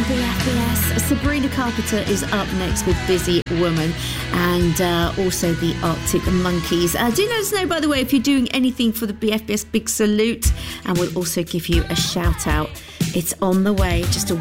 BFBS. Sabrina Carpenter is up next with Busy Woman, and also the Arctic Monkeys. Do let us know, by the way, if you're doing anything for the BFBS Big Salute, and we'll also give you a shout out. It's on the way. Just a